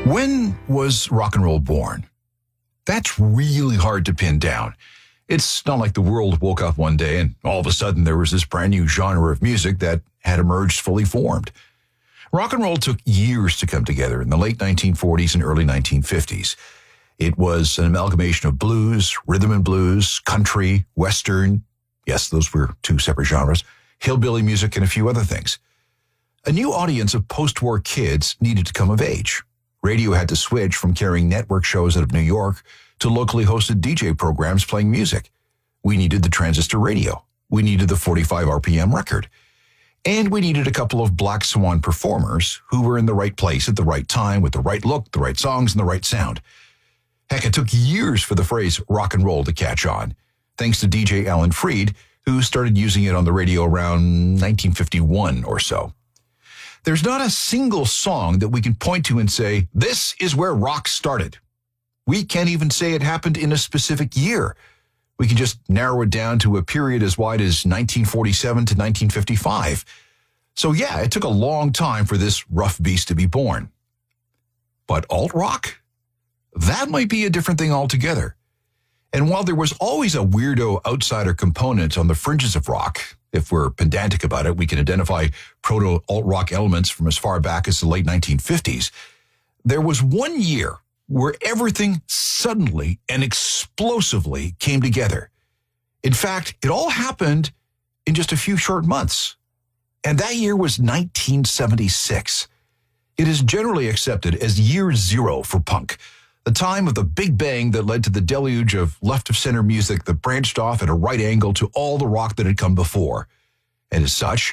When was rock and roll born? That's really hard to pin down. It's not like the world woke up one day and all of a sudden there was this brand new genre of music that had emerged fully formed. Rock and roll took years to come together in the late 1940s and early 1950s. It was an amalgamation of blues, rhythm and blues, country, western. Yes, those were two separate genres, hillbilly music, and a few other things. A new audience of post-war kids needed to come of age. Radio had to switch from carrying network shows out of New York to locally hosted DJ programs playing music. We needed the transistor radio. We needed the 45 RPM record. And we needed a couple of Black Swan performers who were in the right place at the right time with the right look, the right songs, and the right sound. Heck, it took years for the phrase rock and roll to catch on, thanks to DJ Alan Freed, who started using it on the radio around 1951 or so. There's not a single song that we can point to and say, this is where rock started. We can't even say it happened in a specific year. We can just narrow it down to a period as wide as 1947 to 1955. So yeah, it took a long time for this rough beast to be born. But alt-rock? That might be a different thing altogether. And while there was always a weirdo outsider component on the fringes of rock, if we're pedantic about it, we can identify proto-alt-rock elements from as far back as the late 1950s. There was one year where everything suddenly and explosively came together. In fact, it all happened in just a few short months. And that year was 1976. It is generally accepted as year zero for punk, the time of the big bang that led to the deluge of left-of-center music that branched off at a right angle to all the rock that had come before. And as such,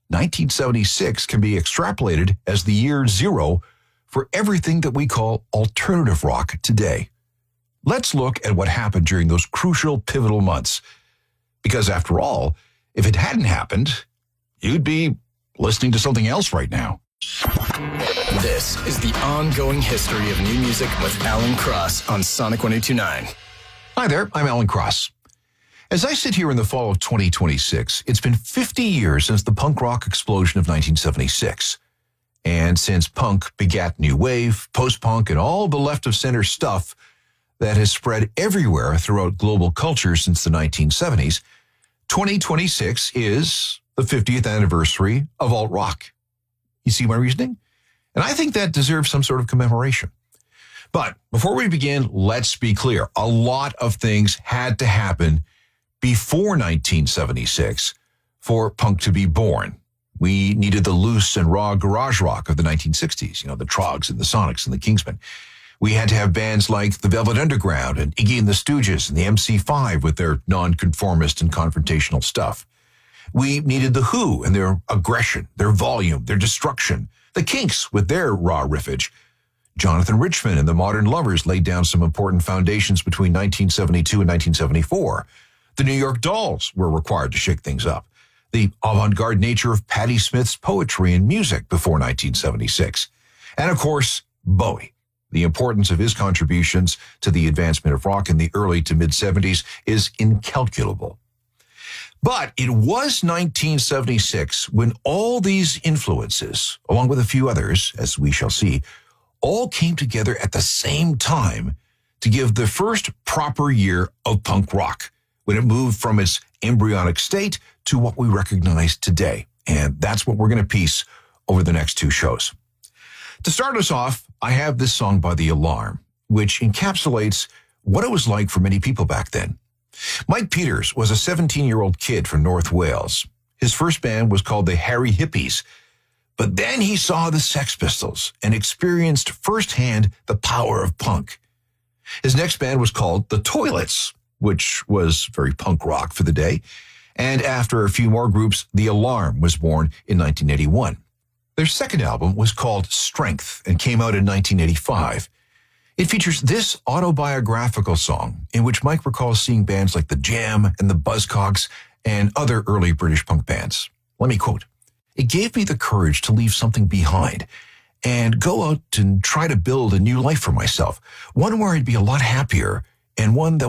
1976 can be extrapolated as the year zero for everything that we call alternative rock today. Let's look at what happened during those crucial, pivotal months. Because after all, if it hadn't happened, you'd be listening to something else right now. This is the ongoing history of new music with Alan Cross on Sonic 102.9. Hi there, I'm Alan Cross. As I sit here in the fall of 2026, it's been 50 years since the punk rock explosion of 1976. And since punk begat new wave, post-punk, and all the left-of-center stuff that has spread everywhere throughout global culture since the 1970s, 2026 is the 50th anniversary of alt-rock. You see my reasoning? And I think that deserves some sort of commemoration. But before we begin, let's be clear. A lot of things had to happen before 1976 for punk to be born. We needed the loose and raw garage rock of the 1960s, the Trogs and the Sonics and the Kingsmen. We had to have bands like the Velvet Underground and Iggy and the Stooges and the MC5 with their nonconformist and confrontational stuff. We needed the Who and their aggression, their volume, their destruction. The Kinks with their raw riffage. Jonathan Richman and the Modern Lovers laid down some important foundations between 1972 and 1974. The New York Dolls were required to shake things up. The avant-garde nature of Patti Smith's poetry and music before 1976. And of course, Bowie. The importance of his contributions to the advancement of rock in the early to mid-70s is incalculable. But it was 1976 when all these influences, along with a few others, as we shall see, all came together at the same time to give the first proper year of punk rock, when it moved from its embryonic state to what we recognize today. And that's what we're going to piece over the next two shows. To start us off, I have this song by The Alarm, which encapsulates what it was like for many people back then. Mike Peters was a 17-year-old kid from North Wales. His first band was called the Harry Hippies, but then he saw the Sex Pistols and experienced firsthand the power of punk. His next band was called The Toilets, which was very punk rock for the day, and after a few more groups, The Alarm was born in 1981. Their second album was called Strength and came out in 1985. It features this autobiographical song in which Mike recalls seeing bands like The Jam and the Buzzcocks and other early British punk bands. Let me quote, "It gave me the courage to leave something behind and go out and try to build a new life for myself, one where I'd be a lot happier and one that